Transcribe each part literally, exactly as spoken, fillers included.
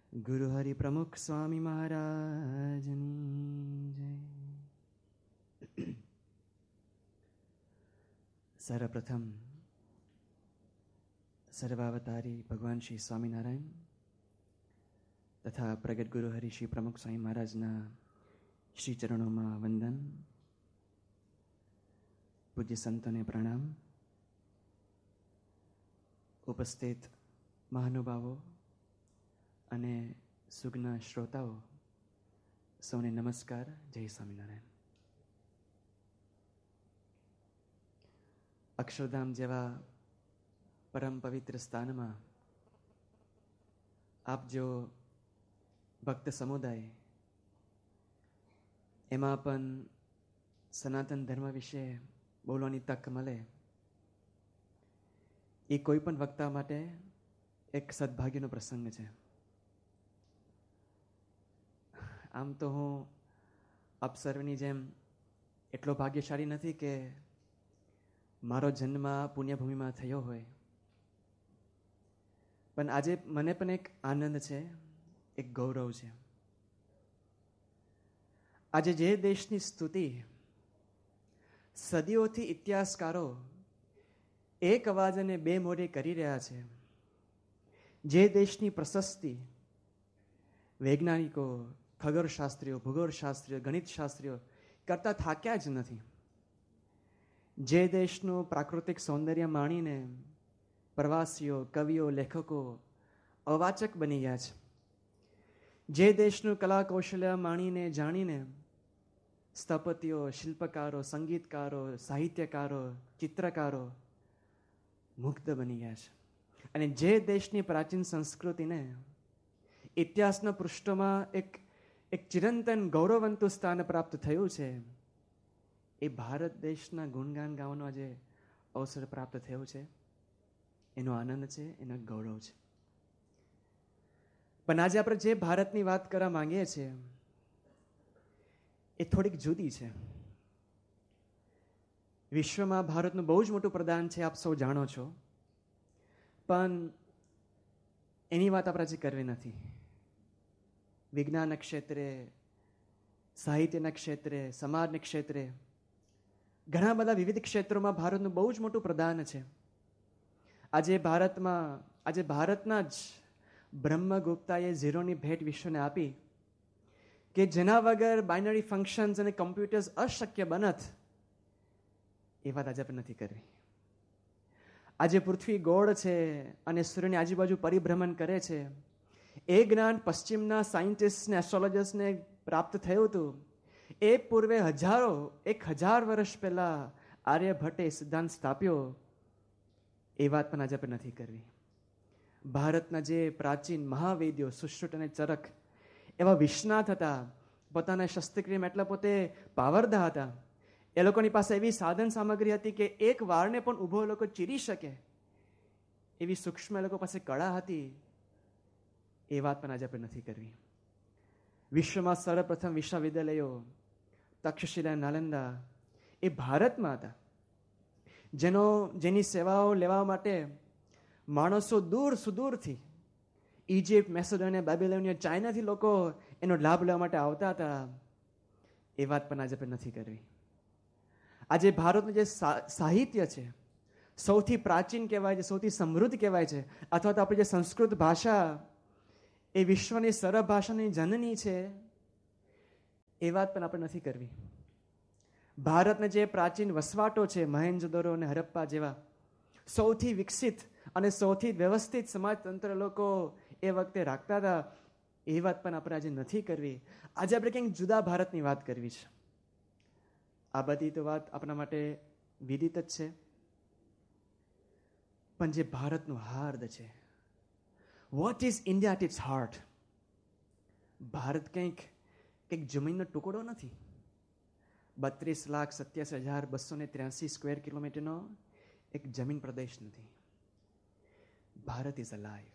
ગુરુ હરિ પ્રમુખ સ્વામી મહારાજની જય. સર્વપ્રથમ સર્વાવતારી ભગવાન શ્રી સ્વામિનારાયણ તથા પ્રગટ ગુરુ હરિ શ્રી પ્રમુખ સ્વામી મહારાજના શ્રી ચરણોમાં વંદન. પૂજ્ય સંતોને પ્રણામ. ઉપસ્થિત મહાનુભાવો અને સુજ્ઞ શ્રોતાઓ સૌને નમસ્કાર. જય સ્વામિનારાયણ. અક્ષરધામ જેવા પરમ પવિત્ર સ્થાનમાં આપ જો ભક્ત સમુદાય, એમાં પણ સનાતન ધર્મ વિશે બોલવાની તક મળે, એ કોઈ પણ વક્તા માટે એક સદભાગ્યનો પ્રસંગ છે. આમ તો હું આપ સર્વની જેમ એટલો ભાગ્યશાળી નથી કે મારો જન્મ પુણ્યભૂમિમાં થયો હોય, પણ આજે મને પણ એક આનંદ છે, એક ગૌરવ છે. આજે જે દેશની સ્તુતિ સદીઓથી ઇતિહાસકારો એક અવાજ અને બે મોઢે કરી રહ્યા છે, જે દેશની પ્રશસ્તિ વૈજ્ઞાનિકો, ખગોળશાસ્ત્રીઓ, ભૂગોળશાસ્ત્રીઓ, ગણિત શાસ્ત્રીઓ કરતા થાક્યા જ નથી, જે દેશનું પ્રાકૃતિક સૌંદર્ય માણીને પ્રવાસીઓ, કવિઓ, લેખકો અવાચક બની ગયા છે, જે દેશનું કલા કૌશલ્ય માણીને જાણીને સ્થપતિઓ, શિલ્પકારો, સંગીતકારો, સાહિત્યકારો, ચિત્રકારો મુગ્ધ બની ગયા છે, અને જે દેશની પ્રાચીન સંસ્કૃતિને ઇતિહાસના પૃષ્ઠોમાં એક એક ચિરંતન ગૌરવવંતું સ્થાન પ્રાપ્ત થયું છે, એ ભારત દેશના ગુણગાન ગાવાનો આજે અવસર પ્રાપ્ત થયો છે. એનો આનંદ છે, એનો ગૌરવ છે. પણ આજે આપણે જે ભારતની વાત કરવા માંગીએ છીએ એ થોડીક જુદી છે. વિશ્વમાં ભારતનું બહુ જ મોટું પ્રદાન છે, આપ સૌ જાણો છો, પણ એની વાત આપણે આજે કરવી નથી. વિજ્ઞાન ક્ષેત્રે, સાહિત્યના ક્ષેત્રે, સમાજના ક્ષેત્રે, ઘણા બધા વિવિધ ક્ષેત્રોમાં ભારતનું બહુ જ મોટું પ્રદાન છે. આજે ભારતમાં આજે ભારતના જ બ્રહ્મગુપ્તાએ ઝીરોની ભેટ વિશ્વને આપી કે જેના વગર બાઇનરી ફંક્શન્સ અને કમ્પ્યુટર્સ અશક્ય બનત. એ વાત આજે પણ નથી કરવી. આજે પૃથ્વી ગોળ છે અને સૂર્યની આજુબાજુ પરિભ્રમણ કરે છે, એ જ્ઞાન પશ્ચિમના સાયન્ટિસ્ટને, એસ્ટ્રોલોજર્સને પ્રાપ્ત થયું હતું. એ પૂર્વે હજારો એક હજાર વર્ષ પહેલા આર્યભટ્ટે સિદ્ધાંત સ્થાપ્યો. એ વાત પણ આજે પણ નથી કરવી. ભારતના જે પ્રાચીન મહાવેદ્યો સુશ્રુત અને ચરક એવા વિશ્વનાથ હતા, પોતાના શસ્ત્રક્રિયામાં એટલા પોતે પાવરદા હતા, એ લોકોની પાસે એવી સાધન સામગ્રી હતી કે એક વાળને પણ ઊભો લોકો ચીરી શકે એવી સૂક્ષ્મ એ લોકો પાસે કળા હતી. એ વાત પણ આજે આપણે નથી કરવી. વિશ્વમાં સર્વપ્રથમ વિશ્વવિદ્યાલયો તક્ષશિલા, નાલંદા એ ભારતમાં હતા, જેનો જેની સેવાઓ લેવા માટે માણસો દૂર સુદૂરથી ઇજિપ્ત, મેસેડોનિયા, બેબીલોનિયા, ચાઇનાથી લોકો એનો લાભ લેવા માટે આવતા હતા. એ વાત પણ આજે આપણે નથી કરવી. આજે ભારતનું જે સાહિત્ય છે સૌથી પ્રાચીન કહેવાય છે, સૌથી સમૃદ્ધ કહેવાય છે, અથવા તો આપણી જે સંસ્કૃત ભાષા એ વિશ્વની સરળ ભાષાની જનની છે, એ વાત પણ આપણે નથી કરવી. ભારતના જે પ્રાચીન વસવાટો છે, મહેન્જોદડો અને હરપ્પા જેવા સૌથી વિકસિત અને સૌથી વ્યવસ્થિત સમાજતંત્ર લોકો એ વખતે રાખતા હતા, એ વાત પણ આપણે આજે નથી કરવી. આજે આપણે કંઈક જુદા ભારતની વાત કરવી છે. આ બધી તો વાત આપણા માટે વિદિત જ છે, પણ જે ભારતનું હાર્દ છે, what is India at it's heart. Bharat કંઈક કંઈક જમીનનો ટુકડો નથી. બત્રીસ લાખ સત્યાસી હજાર બસો ને ત્ર્યાસી સ્ક્વેર કિલોમીટરનો એક જમીન પ્રદેશ નથી. Bharat is alive.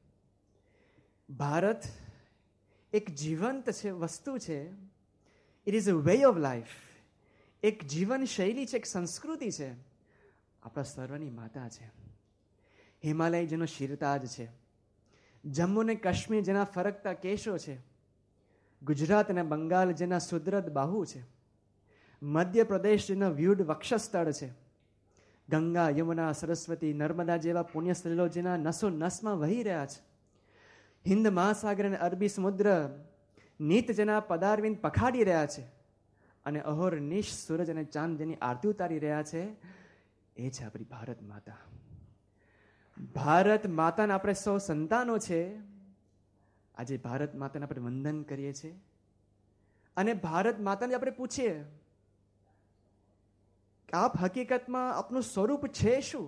ભારત એક જીવંત છે, વસ્તુ છે. It is a way of life. એક જીવન શૈલી છે, એક સંસ્કૃતિ છે. આપણા સર્વની માતા છે. હિમાલય જેનો શિરતાજ છે, જમ્મુ ને કાશ્મીર જેના ફરકતા કેશો છે, ગુજરાત અને બંગાળ જેના સુદ્રદ બાહુ છે, મધ્યપ્રદેશ જેના વ્યુઢ વક્ષસ્થળ છે, ગંગા, યમુના, સરસ્વતી, નર્મદા જેવા પુણ્યસ્થળો જેના નસો નસમાં વહી રહ્યા છે, હિન્દ મહાસાગર અને અરબી સમુદ્ર નીત જેના પદારવિંદ પખાડી રહ્યા છે, અને અહોર નિશ સૂરજ અને ચાંદ જેની આરતી ઉતારી રહ્યા છે, એ છે આપણી ભારત માતા. ભારત માતાના આપણે સૌ સંતાનો છે. આજે ભારત માતાને આપણે વંદન કરીએ છીએ અને ભારત માતાને આપણે પૂછીએ કે આપ હકીકતમાં આપનું સ્વરૂપ છે શું?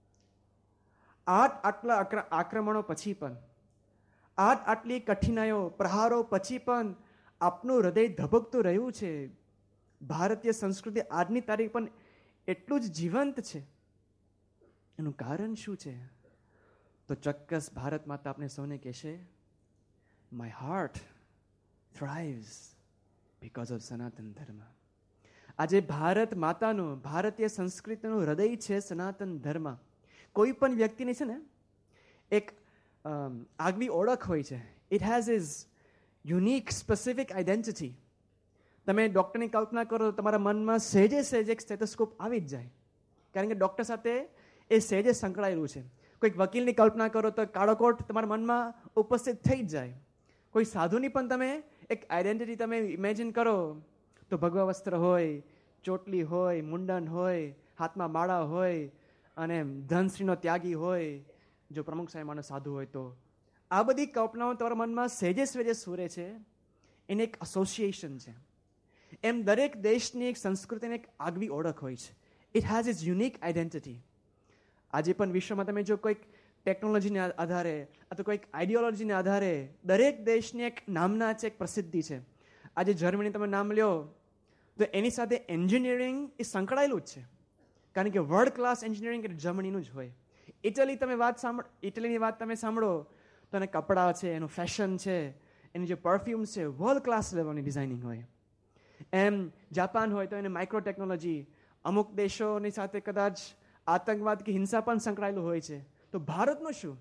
આઠ આટલા આક્રમણો પછી પણ, આઠ આટલી કઠિનાઈઓ, પ્રહારો પછી પણ આપનું હૃદય ધબકતું રહ્યું છે. ભારતીય સંસ્કૃતિ આજની તારીખ પણ એટલું જ જીવંત છે. એનું કારણ શું છે? તો ચોક્કસ ભારત માતા આપણે સૌને કહેશે, માય હાર્ટ થ્રાઇવ્સ બીકોઝ ઓફ સનાતન ધર્મ. આજે ભારત માતાનું, ભારતીય સંસ્કૃતિનું હૃદય છે સનાતન ધર્મ. કોઈ પણ વ્યક્તિની છે ને એક આગવી ઓળખ હોય છે. It has is unique specific identity. તમે ડૉક્ટરની કલ્પના કરો તો તમારા મનમાં સહેજે સહેજ એક સ્ટેથોસ્કોપ આવી જ જાય, કારણ કે ડૉક્ટર સાથે એ સહેજે સંકળાયેલું છે. કોઈક વકીલની કલ્પના કરો તો કાળો કોટ તમારા મનમાં ઉપસ્થિત થઈ જ જાય. કોઈ સાધુની પણ તમે એક આઈડેન્ટિટી તમે ઇમેજિન કરો તો ભગવા વસ્ત્ર હોય, ચોટલી હોય, મુંડન હોય, હાથમાં માળા હોય અને ધનશ્રીનો ત્યાગી હોય, જો પ્રમુખ સાહેબનો સાધુ હોય તો. આ બધી કલ્પનાઓ તમારા મનમાં સહેજે સહેજે સુરે છે. એની એક એસોસિએશન છે. એમ દરેક દેશની એક સંસ્કૃતિની એક આગવી ઓળખ હોય છે. It has is unique identity. આજે પણ વિશ્વમાં તમે જો કોઈક ટેકનોલોજીને આધારે અથવા કોઈક આઈડિયોલોજીને આધારે દરેક દેશની એક નામના છે, એક પ્રસિદ્ધિ છે. આજે જર્મની તમે નામ લ્યો તો એની સાથે એન્જિનિયરિંગ એ સંકળાયેલું જ છે, કારણ કે વર્લ્ડ ક્લાસ એન્જિનિયરિંગ એટલે જર્મનીનું જ હોય. ઇટલી તમે વાત સાંભળો, ઇટલીની વાત તમે સાંભળો તો એને કપડાં છે, એનું ફેશન છે, એની જે પરફ્યુમ છે, વર્લ્ડ ક્લાસ લેવલની ડિઝાઇનિંગ હોય. એમ જાપાન હોય તો એને માઇક્રો ટેકનોલોજી, અમુક દેશોની સાથે કદાચ આતંકવાદ કે હિંસા પણ સંકળાયેલું હોય છે. તો ભારતનું શું?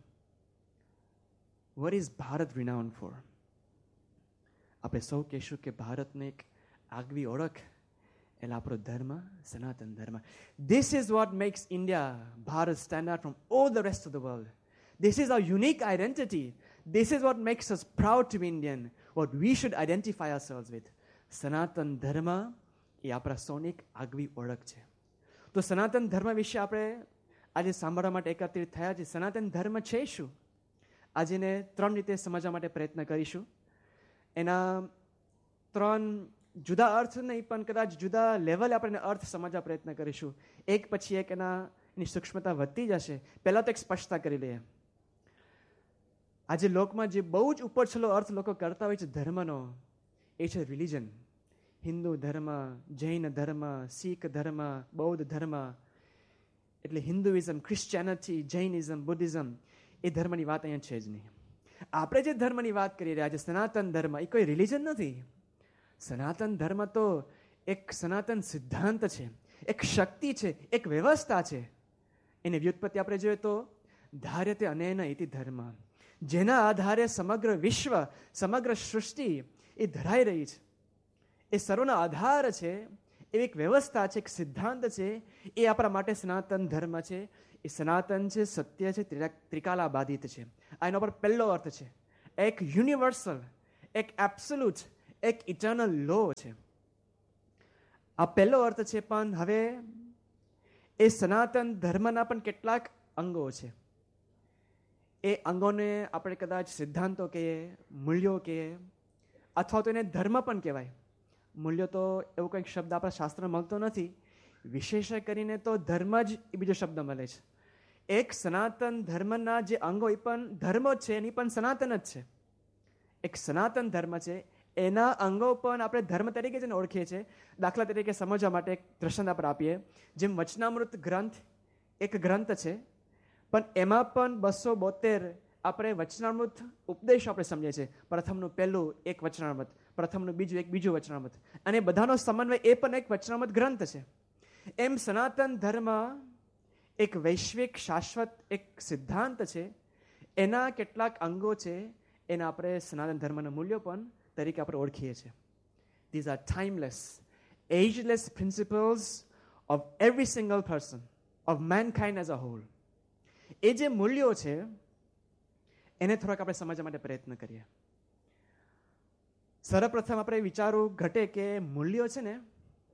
What is Bharat renowned four? આપણે સૌ કહેશું કે ભારતની એક આગવી ઓળખ એટલે આપણો ધર્મ, સનાતન ધર્મ. This is what makes India, Bharat stand out from all the rest of the world. This is our unique identity. This is what makes us proud to B Indian. What we should identify અવરસેલ્વ્સ with. સનાતન ધર્મ એ આપણા સૌની આગવી ઓળખ છે. તો સનાતન ધર્મ વિશે આપણે આજે સાંભળવા માટે એકત્રિત થયા છે. સનાતન ધર્મ છે શું? આજે એને ત્રણ રીતે સમજવા માટે પ્રયત્ન કરીશું. એના ત્રણ જુદા અર્થ નહીં પણ કદાચ જુદા લેવલે આપણે અર્થ સમજવા પ્રયત્ન કરીશું. એક પછી એક એના એની સૂક્ષ્મતા વધતી જશે. પહેલાં તો એક સ્પષ્ટતા કરી લઈએ. આજે લોકમાં જે બહુ જ ઉપર છેલ્લો અર્થ લોકો કરતા હોય છે ધર્મનો, એ છે રિલિજન. હિન્દુ ધર્મ, જૈન ધર્મ, શીખ ધર્મ, બૌદ્ધ ધર્મ, એટલે હિન્દુઇઝમ, ક્રિશ્ચિયાનિટી, જૈનિઝમ, બુદ્ધિઝમ, એ ધર્મની વાત અહીંયા છે જ નહીં. આપણે જે ધર્મની વાત કરી રહ્યા છે સનાતન ધર્મ, એ કોઈ રિલિજન નથી. સનાતન ધર્મ તો એક સનાતન સિદ્ધાંત છે, એક શક્તિ છે, એક વ્યવસ્થા છે. એની વ્યુત્પત્તિ આપણે જોઈએ તો ધાર્યતે અનેન ઇતિ ધર્મ, જેના આધારે સમગ્ર વિશ્વ, સમગ્ર સૃષ્ટિ એ ધરાઈ રહી છે. એ સર્વનો આધાર છે, એવી એક વ્યવસ્થા છે, એક સિદ્ધાંત છે. એ આપણા માટે સનાતન ધર્મ છે. એ સનાતન છે, સત્ય છે, ત્રિકાલા બાધિત છે. આ એનો પર પહેલો અર્થ છે. એક યુનિવર્સલ, એક એબ્સોલ્યુટ, એક ઇટર્નલ લો છે. આ પહેલો અર્થ છે. પણ હવે એ સનાતન ધર્મના પણ કેટલાક અંગો છે. એ અંગોને આપણે કદાચ સિદ્ધાંતો કહીએ, મૂલ્યો કહીએ, અથવા તો એને ધર્મ પણ કહેવાય. મૂલ્યો તો એવો કંઈક શબ્દ આપણા શાસ્ત્રમાં મળતો નથી. વિશેષ કરીને તો ધર્મ જ એ બીજો શબ્દ મળે છે. એક સનાતન ધર્મના જે અંગો એ પણ ધર્મો છે, એની પણ સનાતન જ છે. એક સનાતન ધર્મ છે, એના અંગો પણ આપણે ધર્મ તરીકે જ ઓળખીએ છીએ. દાખલા તરીકે સમજવા માટે એક દ્રષ્ટાંત આપણે આપીએ. જેમ વચનામૃત ગ્રંથ એક ગ્રંથ છે, પણ એમાં પણ બસો બોતેર આપણે વચનામૃત ઉપદેશ આપણે સમજીએ છીએ. પ્રથમનું પહેલું એક વચનામૃત, પ્રથમનું બીજું એક બીજું વચનામૃત, અને બધાનો સમન્વય એ પણ એક વચનામૃત ગ્રંથ છે. એમ સનાતન ધર્મ એક વૈશ્વિક શાશ્વત એક સિદ્ધાંત છે, એના કેટલાક અંગો છે, એના આપણે સનાતન ધર્મના મૂલ્યો પણ તરીકે આપણે ઓળખીએ છીએ. These are timeless, ageless principles of every single person, of mankind as a whole. એ જે મૂલ્યો છે એને થોડાક આપણે સમજવા માટે પ્રયત્ન કરીએ. સર્વપ્રથમ આપણે વિચારવું ઘટે કે મૂલ્યો છે ને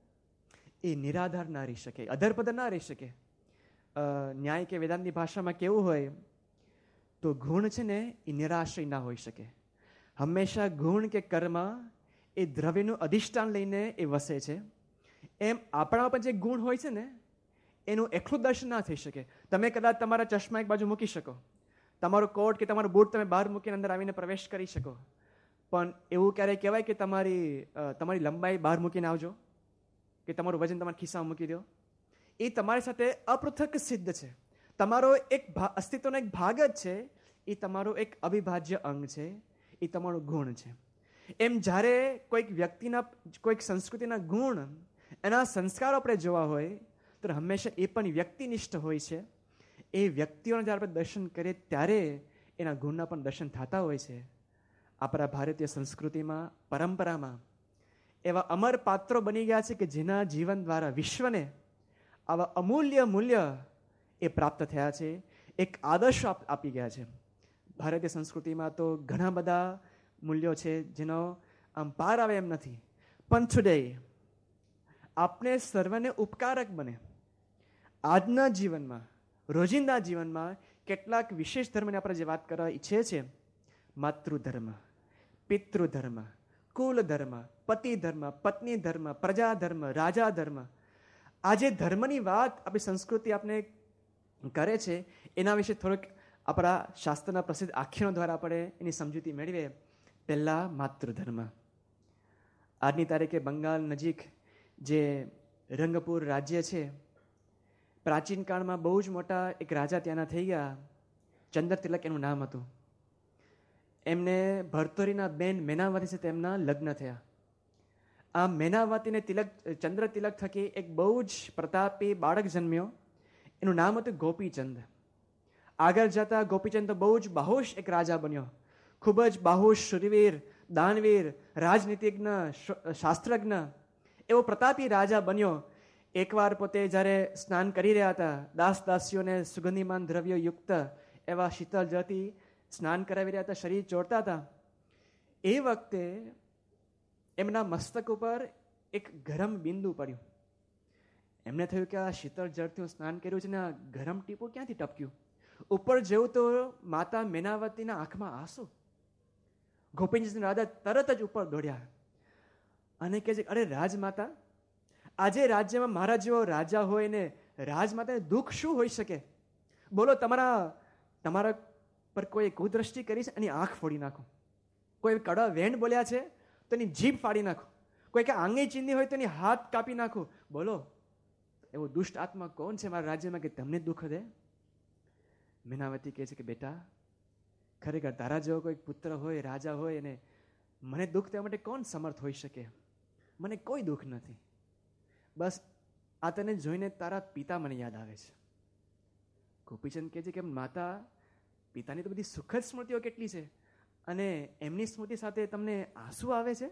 એ નિરાધાર ના રહી શકે, અધરપદ ના રહી શકે. ન્યાય કે વેદાંતની ભાષામાં કેવું હોય તો ગુણ છે ને એ નિરાશ્રય ના હોઈ શકે. હંમેશા ગુણ કે કર્મ એ દ્રવ્યનું અધિષ્ઠાન લઈને એ વસે છે. એમ આપણા પણ જે ગુણ હોય છે ને એનું એકલું દર્શન ના થઈ શકે. તમે કદાચ તમારા ચશ્મા એક બાજુ મૂકી શકો, તમારો કોટ કે તમારો બૂટ તમે બહાર મૂકીને અંદર આવીને પ્રવેશ કરી શકો, પણ એવું ક્યારેય કહેવાય કે તમારી તમારી લંબાઈ બહાર મૂકીને આવજો, કે તમારું વજન તમારા ખિસ્સામાં મૂકી દો? એ તમારી સાથે અપૃથક સિદ્ધ છે. તમારો એક અસ્તિત્વનો એક ભાગ જ છે. એ તમારો એક અવિભાજ્ય અંગ છે. એ તમારો ગુણ છે. એમ જ્યારે કોઈક વ્યક્તિના, કોઈક સંસ્કૃતિના ગુણ, એના સંસ્કારો આપણે જોવા હોય તો હંમેશા એ પણ વ્યક્તિનિષ્ઠ હોય છે. એ વ્યક્તિઓને જ્યારે આપણે દર્શન કરીએ ત્યારે એના ગુણના પણ દર્શન થતા હોય છે. આપણા ભારતીય સંસ્કૃતિમાં, પરંપરામાં એવા અમર પાત્રો બની ગયા છે કે જેના જીવન દ્વારા વિશ્વને આવા અમૂલ્ય મૂલ્ય એ પ્રાપ્ત થયા છે, એક આદર્શ આપી ગયા છે. ભારતીય સંસ્કૃતિમાં તો ઘણા બધા મૂલ્યો છે જેનો આમ પાર આવે એમ નથી. પણ ટુડે આપણે સર્વને ઉપકારક બને. આજના જીવનમાં, રોજિંદા જીવનમાં કેટલાક વિશેષ ધર્મને આપણે જે વાત કરવા ઈચ્છીએ છીએ, માતૃધર્મ, પિતૃધર્મ, કુલ ધર્મ, પતિ ધર્મ, પત્ની ધર્મ, પ્રજા ધર્મ, રાજા ધર્મ, આ જે ધર્મની વાત આપણી સંસ્કૃતિ આપણે કરે છે એના વિશે થોડુંક આપણા શાસ્ત્રના પ્રસિદ્ધ આખ્યાનો દ્વારા આપણે એની સમજૂતી મેળવીએ. પહેલા માતૃધર્મ. આજની તારીખે બંગાળ નજીક જે રંગપુર રાજ્ય છે, પ્રાચીન કાળમાં બહુ જ મોટા એક રાજા ત્યાંના થઈ ગયા. ચંદ્ર તિલક એનું નામ હતું. એમને ભરતોરીના બેન મેનાવતી છે તેમના લગ્ન થયા. આ મેનાવતીને તિલક, ચંદ્ર તિલક થકી એક બહુ જ પ્રતાપી બાળક જન્મ્યો. એનું નામ હતું ગોપીચંદ. આગળ જતા ગોપીચંદ તો બહુ જ બાહોશ એક રાજા બન્યો. ખૂબ જ બાહોશ, શૂરવીર, દાનવીર, રાજનીતિજ્ઞ, શાસ્ત્રજ્ઞ એવો પ્રતાપી રાજા બન્યો. એકવાર પોતે જ્યારે સ્નાન કરી રહ્યા હતા, દાસ દાસીઓને સુગંધીમાન દ્રવ્યો યુક્ત એવા શીતળ જળથી સ્નાન કરાવી રહ્યા હતા, શરીર ચોરતા હતા. એ વખતે એમના મસ્તક ઉપર એક ગરમ બિંદુ પડ્યું. એમને થયું કે આ શીતળ જળથી હું સ્નાન કર્યું છે ને આ ગરમ ટીપું ક્યાંથી ટપક્યું? ઉપર જેવું તો માતા મેનાવતીના આંખમાં આંસુ. ગોપીચંદ રાજા તરત જ ઉપર દોડ્યા અને કહે છે, અરે રાજમાતા, આજે રાજ્યમાં મારા જેવો રાજા હોય ને રાજમાતાને દુઃખ શું હોઈ શકે? બોલો, તમારા તમારા પર કોઈ કુદ્રષ્ટિ કરી છે એની આંખ ફોડી નાખો. કોઈ કડવા વેણ બોલ્યા છે તો એની જીભ ફાડી નાખો. કોઈ કે આંગળી ચીંધી હોય તો એની હાથ કાપી નાખો. બોલો, એવો દુષ્ટ આત્મા કોણ છે મારા રાજ્યમાં કે તમને દુઃખ દે? મેનાવતી કહે છે કે બેટા, ખરેખર તારા જેવો કોઈ પુત્ર હોય, રાજા હોય, અને મને દુઃખ દેવા માટે કોણ સમર્થ હોઈ શકે? મને કોઈ દુઃખ નથી. બસ આ તને જોઈને તારા પિતા મને યાદ આવે છે. ગોપીચંદ કહે છે કે માતા, પિતાની તો બધી સુખદ સ્મૃતિઓ કેટલી છે અને એમની સ્મૃતિ સાથે તમને આંસુ આવે છે?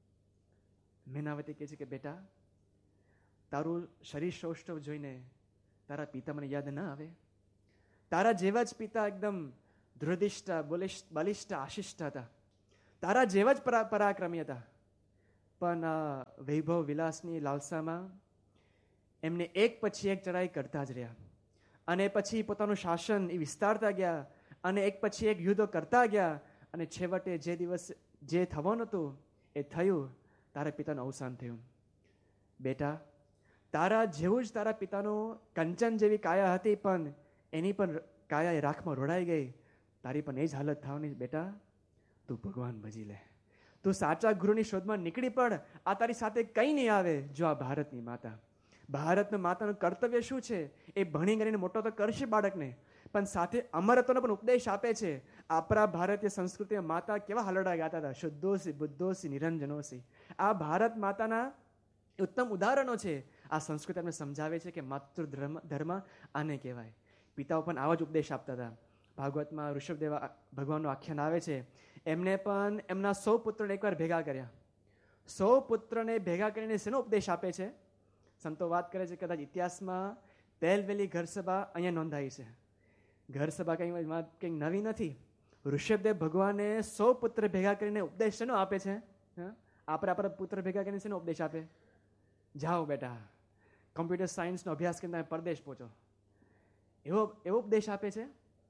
મેનાવતી કહે છે કે બેટા, તારું શરીર સૌષ્ઠવ જોઈને તારા પિતા મને યાદ ના આવે? તારા જેવા જ પિતા એકદમ દૃઢિષ્ઠ, બલિષ્ઠ, આશિષ્ઠ હતા. તારા જેવા જ પરાક્રમી હતા. પણ વૈભવ વિલાસની લાલસામાં એમને એક પછી એક ચડાઈ કરતા જ રહ્યા અને પછી પોતાનું શાસન એ વિસ્તારતા ગયા અને એક પછી એક યુદ્ધો કરતા ગયા અને છેવટે જે દિવસ જે થવાનું હતું એ થયું. તારા પિતાનું અવસાન થયું. બેટા, તારા જેવું જ તારા પિતાનું કંચન જેવી કાયા હતી, પણ એની પણ કાયા એ રાખમાં રોડાઈ ગઈ. તારી પણ એ જ હાલત થવાની. બેટા, તું ભગવાન ભજી લે. તું સાચા ગુરુની શોધમાં નીકળી પડ. આ તારી સાથે કંઈ નહીં આવે જો આ ભારતની માતા. ભારતના માતાનું કર્તવ્ય શું છે? એ ભણી ગણીને મોટો તો કરશે બાળકને, પણ સાથે અમરત્વનો પણ ઉપદેશ આપે છે. આપણા ભારતીય સંસ્કૃતિમાં માતા કેવા હલડા ગાતા હતા, શુદ્ધોસી, બુદ્ધોસી, નિરંજનોસી. આ ભારત માતાના ઉત્તમ ઉદાહરણો છે. આ સંસ્કૃતિ અમને સમજાવે છે કે માતૃ ધર્મ ધર્મ આને કહેવાય. પિતાઓ પણ આવા જ ઉપદેશ આપતા હતા. ભાગવતમાં ઋષભદેવ ભગવાનનું આખ્યાન આવે છે. એમને પણ એમના સૌ પુત્રોને એકવાર ભેગા કર્યા. સૌ પુત્રને ભેગા કરીને શેનો ઉપદેશ આપે છે? સંતો વાત કરે છે કદાચ ઇતિહાસમાં પહેલવેલી ઘર સભા અહીંયા નોંધાઈ છે. ઘર સભા કંઈ કંઈક નવી નથી. ઋષભદેવ ભગવાને સૌ પુત્ર ભેગા કરીને ઉપદેશ શેનો આપે છે? આપણે આપણા પુત્ર ભેગા કરીને શેનો ઉપદેશ આપે? જાઓ બેટા, કમ્પ્યુટર સાયન્સનો અભ્યાસ કરીને તમે પરદેશ પહોંચો, એવો એવો ઉપદેશ આપે છે?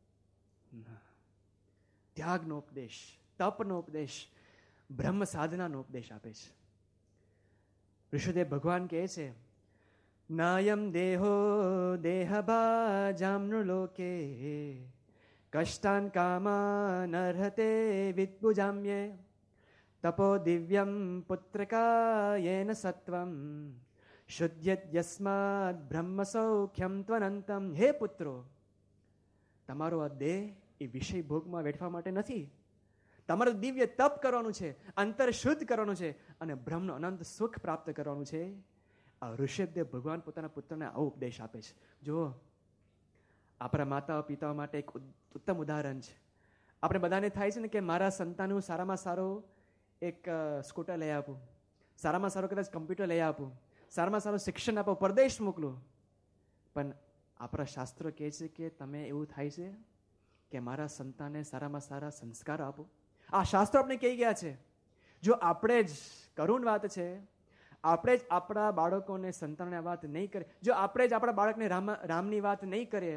ત્યાગનો ઉપદેશ, તપનો ઉપદેશ, બ્રહ્મ સાધનાનો ઉપદેશ આપે છે. ઋષભદેવ ભગવાન કહે છે, નાયમ દેહો દેહભાજામ્નુ લોકે કષ્ટાન કામા નરહતે વિદ્ભુજામ્યે તપો દિવ્યમ પુત્રકાયેન સત્વમ શુદ્ધ્યત યસ્માદ બ્રહ્મ સૌખ્યમ ત્વનંતમ. હે પુત્રો, તમારો આ દેહ એ વિષય ભોગમાં વેઠવા માટે નથી. તમારું દિવ્ય તપ કરવાનું છે, અંતર શુદ્ધ કરવાનું છે અને બ્રહ્મનો અનંત સુખ પ્રાપ્ત કરવાનું છે. આ ઋષભદેવ ભગવાન પોતાના પુત્રને આવો ઉપદેશ આપે છે. જો આપણા માતા પિતાઓ માટે એક ઉત્તમ ઉદાહરણ છે. આપણે બધાને થાય છે ને કે મારા સંતાનનું સારામાં સારું એક સ્કૂટર લઈ આપું, સારામાં સારું કદાચ કમ્પ્યુટર લઈ આપું, સારામાં સારું શિક્ષણ આપો, પરદેશ મોકલું. પણ આપણા શાસ્ત્રો કહે છે કે તમે એવું થાય છે કે મારા સંતાનને સારામાં સારા સંસ્કાર આપો. આ શાસ્ત્રો આપણે કહી ગયા છે. જો આપણે જ કરુણ વાત છે, આપણે જ આપણા બાળકોને સંતાનને વાત નહીં કરીએ, જો આપણે જ આપણા બાળકને રામ રામની વાત નહીં કરીએ,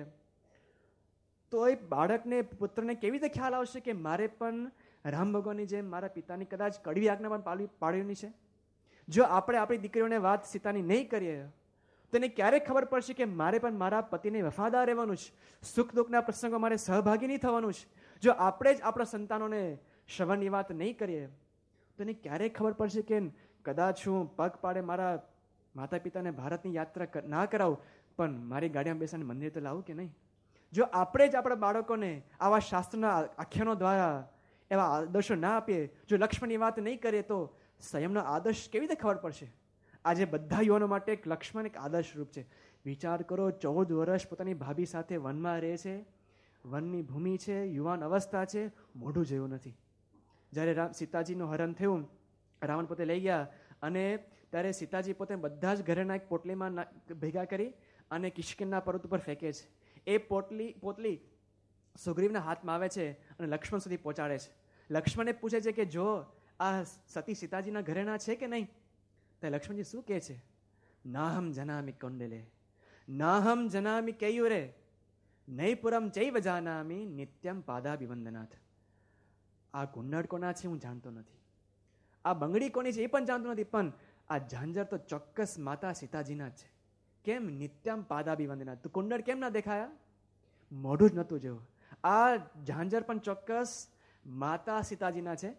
તો એ બાળકને પુત્રને કેવી રીતે ખ્યાલ આવશે કે મારે પણ રામ ભગવાનની જેમ મારા પિતાની કદાચ કડવી આજ્ઞા પણ પાળવી પાડવાની છે? જો આપણે આપણી દીકરીઓને વાત સીતાની નહીં કરીએ તો એને ક્યારેક ખબર પડશે કે મારે પણ મારા પતિને વફાદાર રહેવાનું છે, સુખ દુઃખના પ્રસંગો મારે સહભાગી નહીં થવાનું છે. જો આપણે જ આપણા સંતાનોને શ્રવણની વાત નહીં કરીએ તો એને ક્યારેક ખબર પડશે કે કદાચ હું પગ પાડે મારા માતા પિતાને ભારતની યાત્રા ના કરાવું, પણ મારી ગાડીમાં બેસાને મંદિર તો લાવું કે નહીં? જો આપણે જ આપણા બાળકોને આવા શાસ્ત્રના આખ્યાનો દ્વારા એવા આદર્શો ના આપીએ, જો લક્ષ્મણની વાત નહીં કરીએ, તો સંયમનો આદર્શ કેવી રીતે ખબર પડશે? આજે બધા યુવાનો માટે એક લક્ષ્મણ એક આદર્શ રૂપ છે. વિચાર કરો, ચૌદ વર્ષ પોતાની ભાભી સાથે વનમાં રહે છે, વનની ભૂમિ છે, યુવાન અવસ્થા છે, મોઢું જોયું નથી. જ્યારે રામ સીતાજીનું હરણ થયું, રાવણ પોતે લઈ ગયા અને ત્યારે સીતાજી પોતે બધા જ ઘરેના એક પોટલીમાં ભેગા કરી અને કિષ્કિંધા પર્વત ઉપર ફેંકે છે. એ પોટલી પોટલી સુગ્રીવના હાથમાં આવે છે અને લક્ષ્મણ સુધી પહોંચાડે છે. લક્ષ્મણને પૂછે છે કે જો આ સતી સીતાજીના ઘરેણા છે કે નહીં? તો લક્ષ્મણજી શું કહે છે? નાહમ જનામી કૌંડલે નાહમ જનામી કેયુરે નૈપુરમ ચૈવ જાનામી નિત્યમ પાદાભિવંદનાથ. આ કુંડળ કોના છે હું જાણતો નથી, આ બંગડી કોની છે એ પણ જાણતો નથી, પણ આ ઝાંઝર તો ચોક્કસ માતા સીતાજીના જ છે. કેમ? નિત્યમ પાદાભિવંદનાથ. તો કુંડળ કેમ ના દેખાયા? મોઢું જ નહોતું જેવું. આ ઝાંઝર પણ ચોક્કસ માતા સીતાજીના છે.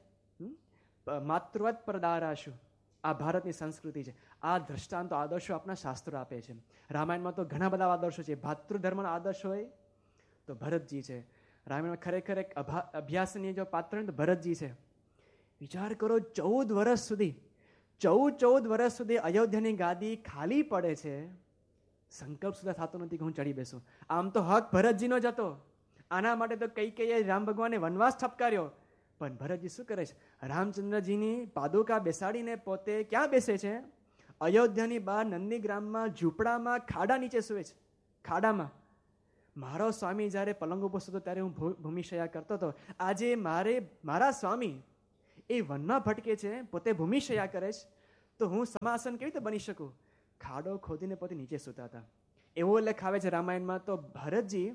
માતૃવત પ્રદારાશુ આ ભારતની સંસ્કૃતિ છે. આ દ્રષ્ટાંતો આદર્શો આપણા શાસ્ત્રો આપે છે. રામાયણમાં તો ઘણા બધા આદર્શો છે. ભાતૃધર્મનો આદર્શ હોય તો ભરતજી છે. રામાયણમાં ખરેખર એક અભ્યાસની જો પાત્ર તો ભરતજી છે. વિચાર કરો, ચૌદ વર્ષ સુધી ચૌદ ચૌદ વર્ષ સુધી અયોધ્યાની ગાદી ખાલી પડે છે. સંકલ્પ સુધા થતો નથી કે હું ચડી બેસું. આમ તો હક ભરતજીનો જ હતો. આના માટે તો કઈ કઈ રામ ભગવાને વનવાસ ઠપકાર્યો, પણ ભરતજી શું કરે છે? રામચંદ્રજીની પાદુકા બેસાડીને પોતે ક્યાં બેસે છે? અયોધ્યાની બહાર નંદીગ્રામમાં ઝૂંપડામાં ખાડા નીચે સુવે છે. ખાડામાં મારો સ્વામી જ્યારે પલંગ ઉપર સૂતો ત્યારે હું ભૂમિશયા કરતો હતો. આજે મારે મારા સ્વામી એ વનમાં ભટકે છે, પોતે ભૂમિશયા કરે છે, તો હું સમાસન કેવી રીતે બની શકું? ખાડો ખોદીને પોતે નીચે સૂતા હતા. એવો ઉલ્લેખ આવે છે રામાયણમાં. તો ભરતજી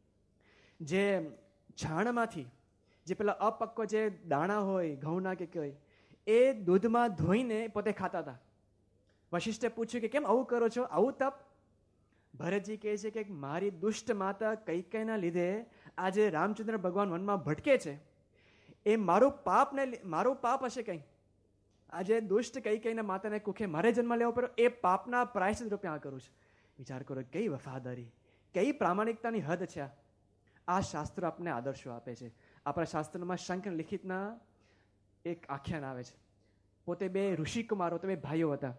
જે છાણમાંથી જે પેલા અપક્વ જે દાણા હોય ઘઉંના કે હોય એ દૂધમાં ધોઈને પોતે ખાતા હતા. વશિષ્ઠે પૂછ્યું કે કેમ આવું કરો છો, આવું તપ? ભરતજી કહે છે કે મારી દુષ્ટ માતા કૈકેયીના લીધે આજે રામચંદ્ર ભગવાન વનમાં ભટકે છે. એ મારું પાપ ને મારું પાપ હશે કંઈ. આજે દુષ્ટ કૈકેયીના માતાને કુખે મારે જન્મ લેવો પડ્યો, એ પાપના પ્રાયશ્ચિત રૂપે આ કરું છું. વિચાર કરો, કઈ વફાદારી, કઈ પ્રામાણિકતાની હદ છે. આ શાસ્ત્રો આપણને આદર્શો આપે છે. આપણા શાસ્ત્રોમાં શંખ લિખિતના એક આખ્યાન આવે છે. પોતે બે ઋષિકુમારો, તો બે ભાઈઓ હતા.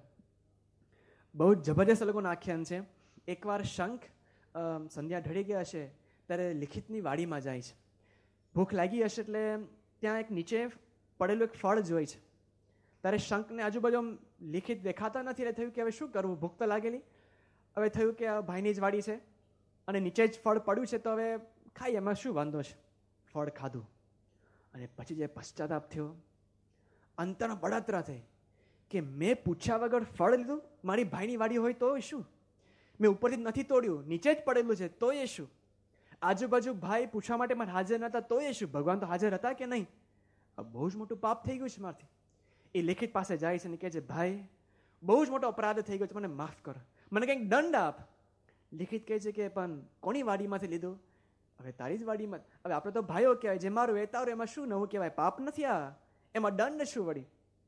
બહુ જબરજસ્ત લોકોનું આખ્યાન છે. એકવાર શંખ સંધ્યા ઢળી ગયા હશે, ત્યારે લિખિતની વાડીમાં જાય છે. ભૂખ લાગી હશે એટલે ત્યાં એક નીચે પડેલું એક ફળ જોઈ છે. ત્યારે શંખને આજુબાજુ આમ લિખિત દેખાતા નથી એટલે થયું કે હવે શું કરવું, ભૂખ તો લાગેલી. હવે થયું કે આ ભાઈની જ વાડી છે અને નીચે જ ફળ પડ્યું છે તો હવે ખાઈ, એમાં શું વાંધો છે. ફળ ખાધું અને પછી જે પશ્ચાતાપ થયો, અંતરમાં બળતરા થઈ કે મેં પૂછ્યા વગર ફળ લીધું. મારી ભાઈની વાડી હોય તો શું, મેં ઉપરથી નથી તોડ્યું, નીચે જ પડેલું છે તો એ શું, આજુબાજુ ભાઈ પૂછવા માટે મને હાજર નહોતા તો એ શું, ભગવાન તો હાજર હતા કે નહીં. આ બહુ જ મોટું પાપ થઈ ગયું છે મારથી. એ લેખિત પાસે જાય છે અને કહે છે, ભાઈ બહુ જ મોટો અપરાધ થઈ ગયો છે, મને માફ કરો, મને કંઈક દંડ આપ. લેખિત કહે છે કે પણ કોની વાડીમાંથી લીધું? હવે તારી જ વાડીમાં. હવે આપણે તો ભાઈઓ કહેવાય, જે મારું એ તારું, એમાં શું નવું કહેવાય, પાપ નથી આ, એમાં દંડ શું વળી.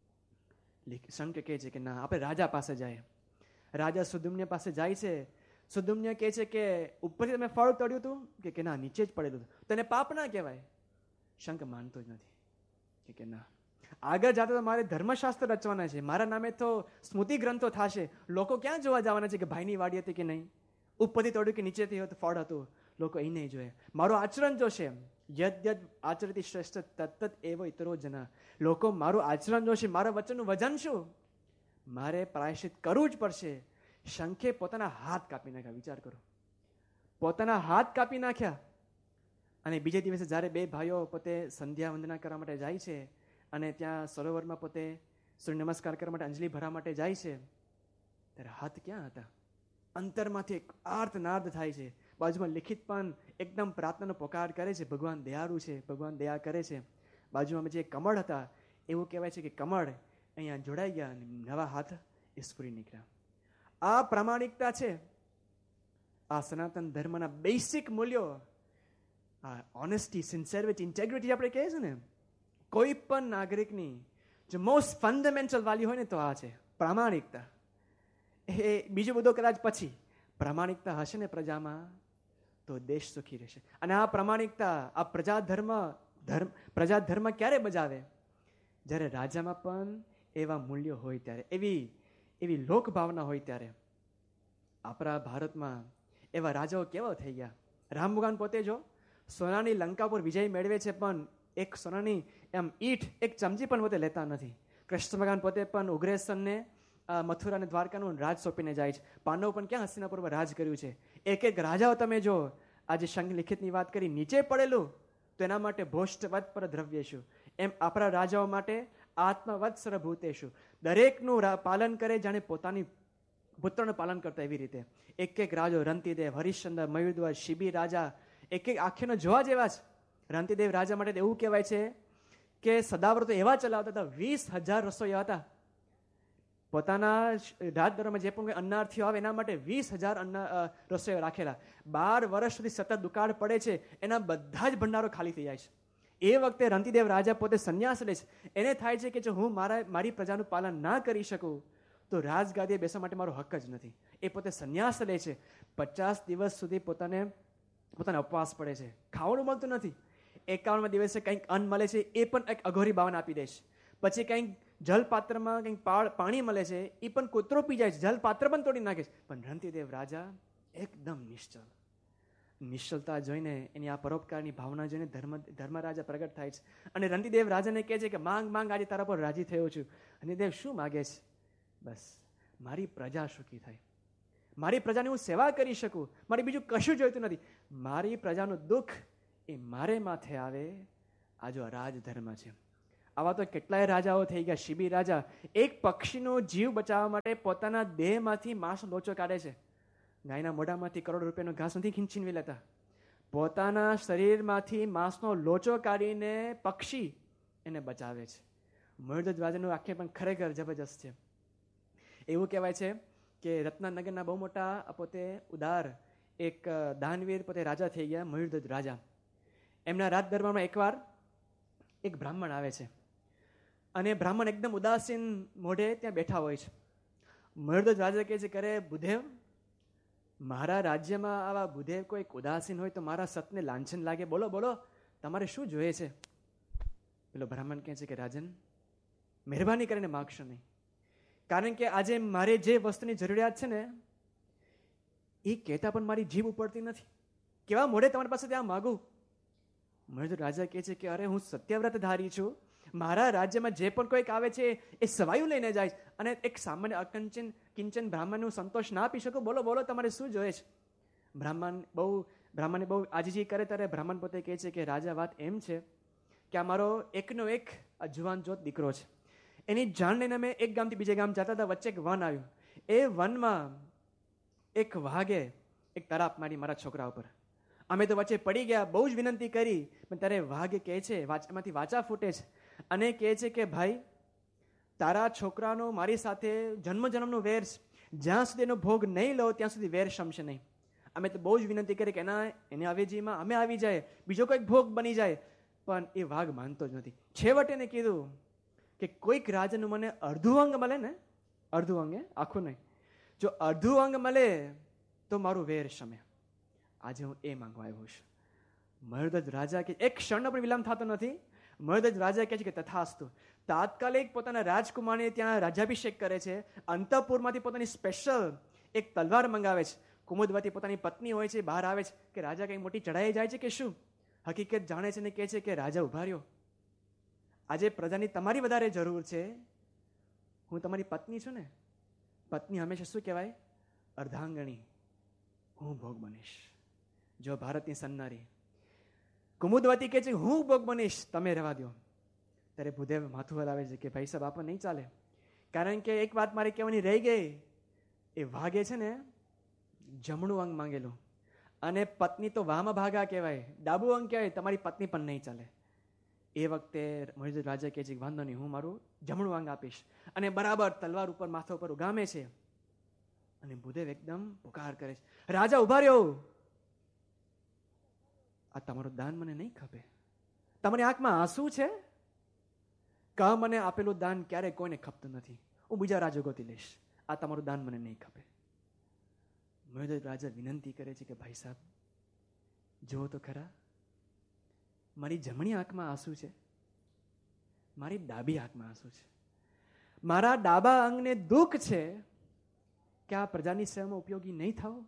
શંખ કહે છે કે ના, આપણે રાજા પાસે જાય. રાજા સુદુમ્ય પાસે જાય છે. સુદુમ્ય કહે છે કે ઉપરથી તમે ફળ તોડ્યું હતું કે કે ના, નીચે જ પડેલું હતું, તેને પાપ ના કહેવાય. શંખ માનતો જ નથી કે કે ના, આગળ જતા તો મારે ધર્મશાસ્ત્ર રચવાના છે, મારા નામે તો સ્મૃતિ ગ્રંથો થશે. લોકો ક્યાં જોવા જવાના છે કે ભાઈની વાડી હતી કે નહીં, ઉપરથી તોડ્યું કે નીચેથી ફળ હતું, લોકો એ નહીં જોઈએ. મારું આચરણ જોશે. યદ યદ આચરતી શ્રેષ્ઠ તત્ત એવો ઇતરો જના. લોકો મારું આચરણ જોશે, મારા વચનનું વજન શું, મારે પ્રાયશ્ચિત કરવું જ પડશે. શંખે પોતાના હાથ કાપી નાખ્યા. વિચાર કરો, પોતાના હાથ કાપી નાખ્યા. અને બીજે દિવસે જ્યારે બે ભાઈઓ પોતે સંધ્યા વંદના કરવા માટે જાય છે અને ત્યાં સરોવરમાં પોતે સૂર્ય નમસ્કાર કરવા માટે અંજલિ ભરવા માટે જાય છે, ત્યારે હાથ ક્યાં હતા? અંતરમાંથી એક આર્તનાદ થાય છે. બાજુમાં લિખિત પણ એકદમ પ્રાર્થનાનો પોકાર કરે છે, ભગવાન દયાળુ છે, ભગવાન દયા કરે છે. બાજુમાં જે કમળ હતા, એવું કહેવાય છે કે કમળ અહીંયા જોડાઈ ગયા અને નવા હાથ એ સ્ફુરી નીકળ્યા. આ પ્રામાણિકતા છે. આ સનાતન ધર્મના બેસિક મૂલ્યો, આ ઓનેસ્ટી, સિન્સેરિટી, ઇન્ટેગ્રિટી આપણે કહીએ છીએ ને, કોઈ પણ નાગરિકની જે મોસ્ટ ફંડામેન્ટલ વેલ્યુ હોય ને તો આ છે પ્રામાણિકતા. એ બીજું બધું કદાચ પછી, પ્રામાણિકતા હશે ને પ્રજામાં તો દેશ સુખી રહેશે. અને આ પ્રામાણિકતા, આ પ્રજા ધર્મ ધર્મ પ્રજા ધર્મ ક્યારે બજાવે? જ્યારે રાજામાં પણ એવા મૂલ્યો હોય ત્યારે, એવી એવી લોકભાવના હોય ત્યારે. આપણા ભારતમાં એવા રાજાઓ કેવા થઈ ગયા. રામ ભગવાન પોતે જો સોનાની લંકા પર વિજય મેળવે છે, પણ એક સોનાની એમ ઈંટ, એક ચમચી પણ પોતે લેતા નથી. કૃષ્ણ ભગવાન પોતે પણ ઉગ્રેસનને મથુરા અને દ્વારકાનું રાજ સોંપીને જાય છે. પાંડવ પણ ક્યાં હસ્તિનાપુર પર રાજ કર્યું છે. એક એક રાજાઓ તમે જો, આજે શંખ લિખિતની વાત કરી, નીચે પડેલું તો એના માટે ભોષ્ટવત પર દ્રવ્યેશુ, એમ આપણા રાજાઓ માટે આત્મવત્સર ભૂતેશુ, દરેકનું પાલન કરે જાણે પોતાની પુત્રનું પાલન કરતા એવી રીતે. એક એક રાજો, રંતિદેવ, હરિશ્ચંદ્ર, મયુરધ્વજ, શિબી રાજા, એક એક આખ્યાનો જોવા જેવા છે. રંતિદેવ રાજા માટે એવું કહેવાય છે કે સદાવ્રતો એવા ચલાવતા હતા, વીસ હજાર રસોઈયા હતા. પોતાના રાજ દરમિયાન જે પણ અન્નાર્થીઓ આવે એના માટે વીસ હજાર અન્ન રસોઈયા રાખેલા. બાર વર્ષ સુધી સતત દુકાળ પડે છે, એના બધા જ ભંડારો ખાલી થઈ જાય છે. એ વખતે રંતિદેવ રાજા પોતે સંન્યાસ લે છે. એને થાય છે કે જો હું મારા મારી પ્રજાનું પાલન ના કરી શકું તો રાજગાદીએ બેસવા માટે મારો હક જ નથી. એ પોતે સંન્યાસ લે છે. પચાસ દિવસ સુધી પોતાને પોતાને ઉપવાસ પડે છે, ખાવાનું મળતું નથી. એકાવનમાં દિવસે કંઈક અન્ન મળે છે, એ પણ એક અઘોરી બાવન આપી દે છે. પછી કંઈક જલપાત્રમાં કંઈક પાણી મળે છે, એ પણ કૂતરો પી જાય છે, જલપાત્ર પણ તોડી નાખે છે. પણ રંતિદેવ રાજા એકદમ નિશ્ચલ. નિશ્ચલતા જોઈને, એની આ પરોપકારની ભાવના જોઈને ધર્મ ધર્મરાજા પ્રગટ થાય છે અને રંતિદેવ રાજાને કહે છે કે માંગ માંગ, આજે તારા પર રાજી થયો છું. રંતિદેવ શું માગે છે? બસ મારી પ્રજા સુખી થાય, મારી પ્રજાની હું સેવા કરી શકું, મારે બીજું કશું જોઈતું નથી. મારી પ્રજાનું દુઃખ એ મારે માથે આવે, આ જો રાજધર્મ છે. આવા તો કેટલાય રાજાઓ થઈ ગયા. શિબી રાજા એક પક્ષીનો જીવ બચાવવા માટે પોતાના દેહમાંથી માંસનો લોચો કાઢે છે. ગાયના મોઢામાંથી કરોડો રૂપિયાનો ઘાસ નથી ખીંચીને લેતા, પોતાના શરીરમાંથી માંસનો લોચો કાઢીને પક્ષી એને બચાવે છે. મયુરધ્વજ રાજાનું આખ્યાન પણ ખરેખર જબરજસ્ત છે. એવું કહેવાય છે કે રત્નાનગરના બહુ મોટા પોતે ઉદાર એક દાનવીર પોતે રાજા થઈ ગયા, મયુરધ્વજ રાજા. એમના રાજ દરબારમાં એકવાર એક બ્રાહ્મણ આવે છે અને બ્રાહ્મણ એકદમ ઉદાસીન મોઢે ત્યાં બેઠા હોય છે. મયુરધ્વજ રાજા કહે છે, કરે બુધેવ, મારા રાજ્યમાં આવા બુધેવ કોઈ ઉદાસીન હોય તો મારા સતને લાંછન લાગે. બોલો બોલો, તમારે શું જોઈએ છે? પેલો બ્રાહ્મણ કહે છે કે રાજન, મહેરબાની કરીને માગશો નહીં, કારણ કે આજે મારે જે વસ્તુની જરૂરિયાત છે ને એ કહેતા પણ મારી જીભ ઉપડતી નથી. કેવા મોઢે તમારી પાસે ત્યાં માગું? મહેન્દ્ર રાજા કહે છે કે અરે હું સત્યવ્રત ધારી છું, મારા રાજ્યમાં જે પણ કોઈક આવે છે એ સવાયું લઈને જાય અને એક સામાન્ય અકંચન કિંચન બ્રાહ્મણનું સંતોષ ના આપી શકો? બોલો બોલો તમારે શું જોઈએ છે? બ્રાહ્મણ બહુ બ્રાહ્મણે બહુ આજીજી કરે ત્યારે બ્રાહ્મણ પોતે કહે છે કે રાજા, વાત એમ છે કે આ મારો એકનો એક આ જુવાન જોત દીકરો છે. એની જાણ લઈને અમે એક ગામથી બીજે ગામ જતા હતા, વચ્ચે એક વન આવ્યું. એ વનમાં એક વાઘે એક તરાપ મારી મારા છોકરા ઉપર. અમે તો વચ્ચે પડી ગયા, બહુ જ વિનંતી કરી, પણ ત્યારે વાઘ કહે છે, એમાંથી વાચા ફૂટે છે અને કહે છે કે ભાઈ, તારા છોકરાનો મારી સાથે જન્મ જન્મનો વેર છે, જ્યાં સુધી એનો ભોગ નહીં લો ત્યાં સુધી વેર શમશે નહીં. અમે તો બહુ જ વિનંતી કરી કે એના એને અવેજીમાં અમે આવી જાય, બીજો કોઈક ભોગ બની જાય, પણ એ વાઘ માનતો જ નથી. છેવટે એને કીધું કે કોઈક રાજાનું મને અડધું અંગ મળે ને, અડધું અંગ, આખું નહીં, જો અડધું અંગ મળે તો મારું વેર શમે. આજે હું એ માંગવા આવ્યો છું. મહેન્દ્ર રાજા કે એક ક્ષણનો પણ વિલંબ થતો નથી. મહેન્દ્ર રાજા કહે છે કે તથાસ્તુ. તાત્કાલિક પોતાના રાજકુમારને ત્યાં રાજ્યાભિષેક કરે છે. અંતઃપુરમાંથી પોતાની સ્પેશિયલ એક તલવાર મંગાવે છે. કુમુદવતી પોતાની પત્ની હોય છે, બહાર આવે છે કે રાજા કઈ મોટી ચઢાઈ જાય છે કે શું? હકીકત જાણે છે ને કહે છે કે રાજા ઉભા રહ્યો, આજે પ્રજાની તમારી વધારે જરૂર છે, હું તમારી પત્ની છું ને. પત્ની હંમેશા શું કહેવાય? અર્ધાંગણી. હું ભોગ બનીશ. જો ભારતની સન્નારી કુમુદવતી કહે છે હું ભોગ બનીશ, તમે રહેવા દો. ત્યારે ભૂદેવ માથું હલાવે છે કે ભાઈ સાહેબ, આપો નહીં ચાલે. કારણ કે એક વાત મારી કહેવાની રહી ગઈ. એ વાઘે છે ને જમણું અંગ માંગેલું અને પત્ની તો વામ ભાગા કહેવાય, ડાબુ અંગ કહેવાય, તમારી પત્ની પણ નહીં ચાલે. એ વખતે મહેન્દ્ર રાજા કહે છે કે વાંધો નહીં, હું મારું જમણું અંગ આપીશ. અને બરાબર તલવાર ઉપર માથા ઉપર ઉગામે છે અને ભૂદેવ એકદમ પુકાર કરે છે, રાજા ઉભા રહ્યો, આ તમારું દાન મને નહીં ખપે. તમારી આંખમાં આંસુ છે? કા મને આપેલું દાન ક્યારેય કોઈને ખપતું નથી, હું બીજા રાજા ગોતી લઈશ, આ તમારું દાન મને નહીં ખપે. મહેન્દ્ર રાજા વિનંતી કરે છે કે ભાઈ સાહેબ, જુઓ તો ખરા, મારી જમણી આંખમાં આંસુ છે, મારી ડાબી આંખમાં આંસુ છે. મારા ડાબા અંગને દુઃખ છે કે આ પ્રજાની સેવામાં ઉપયોગી નહીં થાવ.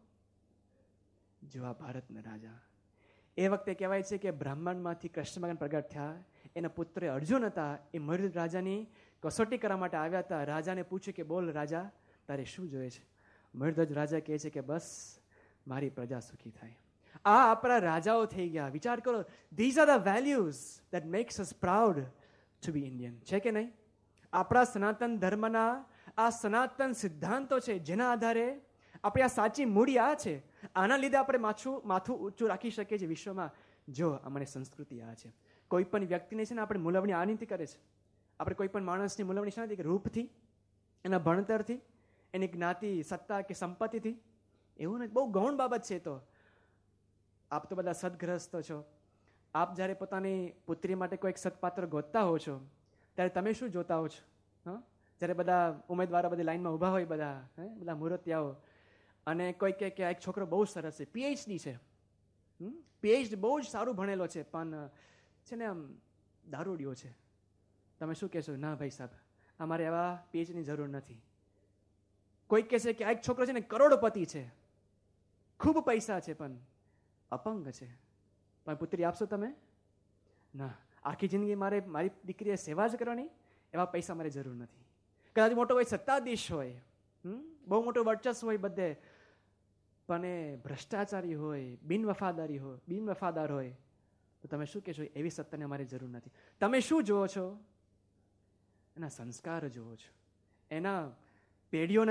જો આ ભારતના રાજા, એ વખતે કહેવાય છે કે બ્રાહ્મણમાંથી કૃષ્ણ ભગવાન પ્રગટ થયા, એના પુત્ર અર્જુન હતા, એ મહેન્દ્ર રાજાની કસોટી કરવા માટે આવ્યા હતા. રાજાને પૂછ્યું કે બોલ રાજા, તારે શું જોઈએ છે? મહેન્દ્ર રાજા કહે છે કે બસ મારી પ્રજા સુખી થાય. આ આપણા રાજાઓ થઈ ગયા. વિચાર કરો, these are the values that max us proud to B Indian, છે કે નહીં? આપણા સનાતન ધર્મના આ સનાતન સિદ્ધાંતો છે જેના આધારે આપણી આ સાચી મૂડી આ છે. આના લીધે આપણે માથું માથું ઊંચું રાખી શકીએ છીએ વિશ્વમાં. જો અમારી સંસ્કૃતિ આ છે. કોઈ પણ વ્યક્તિને છે ને આપણે મૂલવણી આ નથી કરે છે. આપણે કોઈ પણ માણસની મૂલવણી શા નથી કે રૂપથી, એના ભણતરથી, એની જ્ઞાતિ, સત્તા કે સંપત્તિથી. એવું નથી, બહુ ગૌણ બાબત છે. તો આપ તો બધા સદગ્રસ્તો છો. આપ જ્યારે પોતાની પુત્રી માટે કોઈક સત્પાત્ર ગોતતા હો છો ત્યારે તમે શું જોતા હો છો? હા, જ્યારે બધા ઉમેદવારો બધી લાઈનમાં ઊભા હોય, બધા હે બધા મૂર્તિયાઓ, અને કોઈ કહે કે આ એક છોકરો બહુ સરસ છે, પીએચડી છે, પીએચડી બહુ જ સારું ભણેલો છે, પણ છે ને આમ દારૂડિયો છે. તમે શું કહેશો? ના ભાઈ સાહેબ, અમારે એવા પીએચડીની જરૂર નથી. કોઈ કહેશે કે આ એક છોકરો છે ને કરોડપતિ છે, ખૂબ પૈસા છે, પણ અપંગ છે, પણ પુત્રી આપશો તમે? ના, આખી જિંદગી મારે મારી દીકરીએ સેવા જ કરવાની, એવા પૈસા મારે જરૂર નથી. કદાચ મોટો કોઈ સત્તાધીશ હોય, બહુ મોટો વર્ચસ્વ હોય બધે, પણ એ ભ્રષ્ટાચારી હોય, બિન વફાદારી હોય, બિન વફાદાર હોય, તો તમે શું કહેશો? એવી સત્તાને અમારે જરૂર નથી. તમે શું જુઓ છો? એના સંસ્કાર જુઓ છો, એના પેઢીઓના